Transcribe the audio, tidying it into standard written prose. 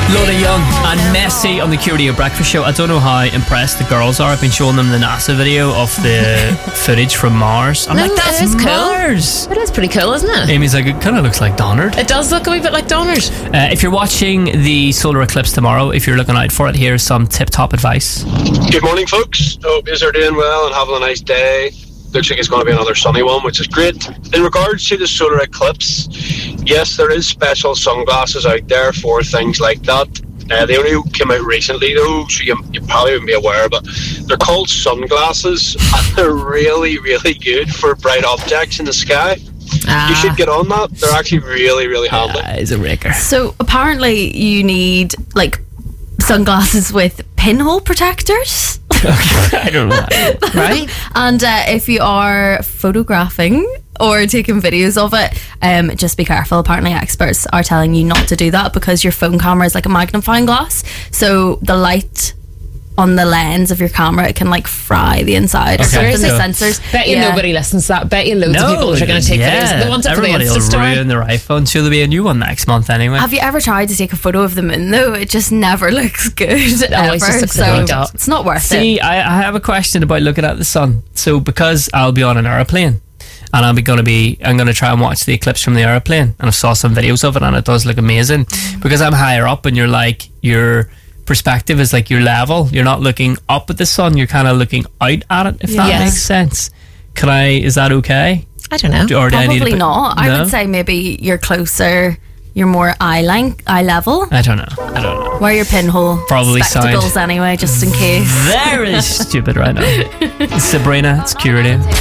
Lola Young and Messi on the QRadar Breakfast Show. I don't know how impressed the girls are. I've been showing them the NASA video of the footage from Mars. I'm like, that's Mars. It is pretty cool, isn't it? Amy's like, it kind of looks like Donald. It does look a wee bit like Donald. If you're watching the solar eclipse tomorrow, if you're looking out for it, here's some tip-top advice. Good morning, folks. Hope you're doing well and having a nice day. Looks like it's going to be another sunny one, which is great. In regards to the solar eclipse, yes, there is special sunglasses out there for things like that. They only came out recently, though, so you probably wouldn't be aware, but they're called sunglasses, and they're really, really good for bright objects in the sky. You should get on that. They're actually really, really handy. It's a raker. So apparently you need like sunglasses with pinhole protectors. I don't know that. Right? And if you are photographing or taking videos of it, just be careful. Apparently experts are telling you not to do that because your phone camera is like a magnifying glass, so the light on the lens of your camera, it can like fry the inside. Okay. From the sensors. Bet you nobody listens to that. Bet you loads of people are going to take videos. They want it for the everybody Insta will story. ruin their iPhone. So there'll be a new one next month anyway. Have you ever tried to take a photo of the moon though? It just never looks good. always just looks like a dot. It's not worth it. See, I have a question about looking at the sun. So because I'll be on an aeroplane and I'm going to try and watch the eclipse from the aeroplane, and I saw some videos of it and it does look amazing because I'm higher up and you're like your perspective is like your level. You're not looking up at the sun, you're kind of looking out at it, if that makes sense. Is that okay? I don't know. Or do I need Probably not. I No? would say maybe you're closer, you're more eye level. I don't know. Wear your pinhole Probably spectacles sound anyway, just in case. very stupid right now. Sabrina, it's QRadar.